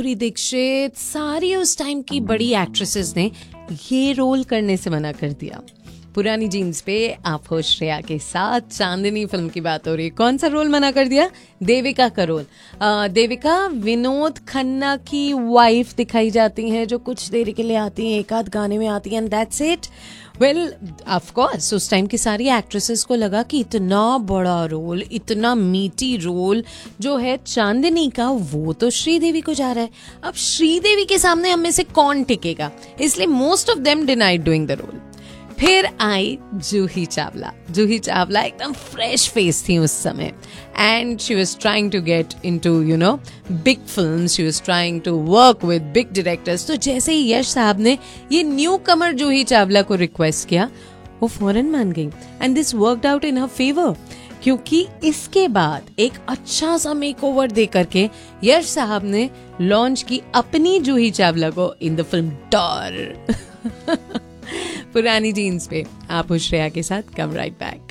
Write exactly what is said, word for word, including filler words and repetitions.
माधुरी दीक्षित, सारी उस टाइम की बड़ी एक्ट्रेसेस ने ये रोल करने से मना कर दिया। पुरानी जीन्स पे आप हो श्रेया के साथ, चांदनी फिल्म की बात हो रही है। कौन सा रोल मना कर दिया? देविका का रोल। आ, देविका विनोद खन्ना की वाइफ दिखाई जाती हैं, जो कुछ देर के लिए आती हैं, एक आध गाने में आती हैं, and that's it. Well of course उस टाइम की सारी एक्ट्रेसेस को लगा कि इतना बड़ा रोल, इतना मीटी रोल जो है चांदनी का, वो तो श्रीदेवी को जा रहा है। अब श्रीदेवी के सामने हम में से कौन टिकेगा, इसलिए most of them denied doing the role. फिर आई जूही चावला। जूही चावला एकदम फ्रेश फेस थी उस समय, and she was trying to get into you know big films, she was trying to work with big directors. तो जैसे ही यश साहब ने ये न्यू कमर जूही चावला को रिक्वेस्ट किया, वो फौरन मान गई, and this worked out in her favour, क्योंकि इसके बाद एक अच्छा सा मेकओवर दे करके यश साहब ने लॉन्च की अपनी जूही चावला को इन द फिल्म डॉर। पुरानी जीन्स पे आप श्रेया के साथ, कम राइट बैक।